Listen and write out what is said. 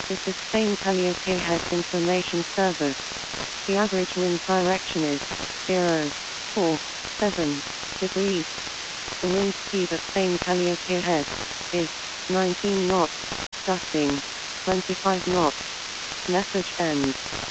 This is Spain Calliope Head Information Service. The average wind direction is 047 degrees. The wind speed at Spain Calliope Head is 19 knots, gusting 25 knots. Message ends.